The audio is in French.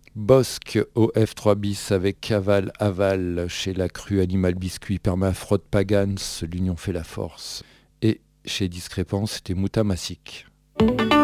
Bosque au F3 bis avec Caval Aval chez la crue Animal Biscuit, Permafrost Pagans, l'union fait la force. Et chez Discrépance, c'était Mouta Massic.